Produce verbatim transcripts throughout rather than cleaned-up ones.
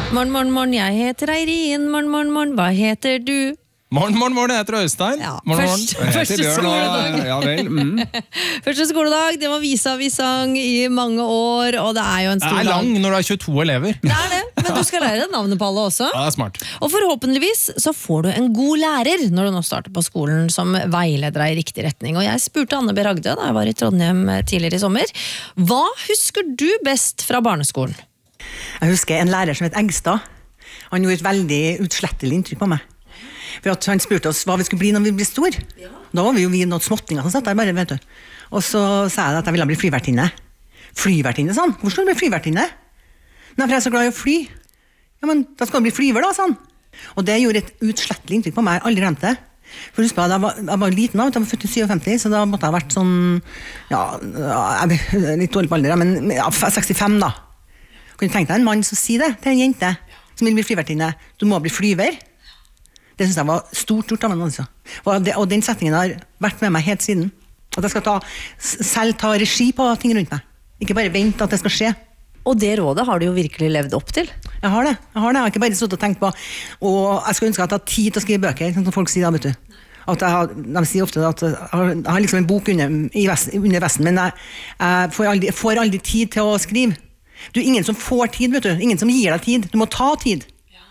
Morgen, morgen, morgen, jeg heter Eirin. Morgen, morgen, morgen, hva heter du? Morgen, morgen, morgen, jeg heter Øystein. Ja, morgen, først, morgen. første skoledag. Ja vel. Mm. Første skoledag, det var visa vi sang i mange år, og det er jo en Det stor er lang dag. når du har tjueto elever. Det er det, men du skal lære deg navnet på alle også. Ja, det er smart. Og forhåpentligvis så får du en god lærer når du nå starter på skolen som veileder deg i riktig retning. Og jeg spurte Anne B. Ragde da jeg var i Trondheim tidligere i sommer. Hva husker du best fra barneskolen? Jeg husker en lærer som het Egstad. Han gjorde et veldig utslettelig inntrykk på meg. For at han spurte oss hva vi skulle bli når vi ble stor. Ja. Da var vi jo vi noen småttinger som satt der bare, vet du. Og så sa jeg at jeg ville bli flyvertinne. Flyvertinne, sånn. Hvor skal du bli flyvertinne? Nei, for jeg er så glad i å fly. Ja, men da skal du bli flyver da, sånn. Og det gjorde et utslettelig inntrykk på meg. Jeg har aldri glemt det. For husk på, jeg var, jeg var liten da, jeg var født i femtisju, så da måtte jeg ha vært sånn, ja, jeg er litt dårlig på alder, men ja, sekstifem da. Kunne tenke deg en mann som sier det til en jente som vil bli flyvertinne. Du må bli flyver. Det synes jeg var stort gjort av meg. Altså. Og, det, og den setningen har vært med meg helt siden. At jeg skal ta, selv ta regi på ting rundt meg. Ikke bare vente at det skal skje. Og det rådet har du jo virkelig levd opp til. Jeg har det. Jeg har det. Jeg har ikke bare stått og tenkt på, og jeg skal ønske at jeg har tid til å skrive bøker, sånn som folk sier da, vet du. At jeg har, de sier ofte at jeg har, jeg har liksom en bok under, i vest, under vesten, men jeg, jeg, får aldri, jeg får aldri tid til å skrive. Du er ingen som får tid, vet du. Ingen som gir deg tid. Du må ta tid.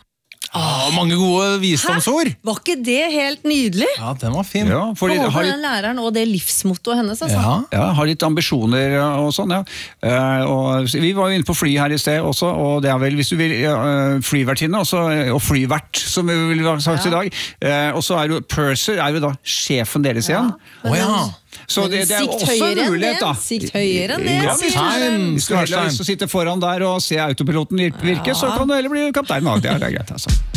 Ah, mange gode visdomsord. Hæ? Var ikke det helt nydelig? Ja, den var fin. Ja, fordi, Og har, den læreren og det livsmottoet hennes, altså. Ja. ja, har litt ambisjoner og sånn, ja. Uh, og vi var jo inne på fly her i sted også, og det er vel, hvis du vil, uh, flyvertinne også, og flyvert, som vi vil ha sagt Ja. i dag. Uh, og så er jo Purser, er jo da sjefen deres igjen. Å ja. Så det, det er jo også en mulighet, da. Sikt høyere enn det. Ja, sier Kaptein. han. Hvis du heller har lyst til å sitte foran der og se autopiloten virke, så kan du heller bli kaptein. Det er, det er greit, altså.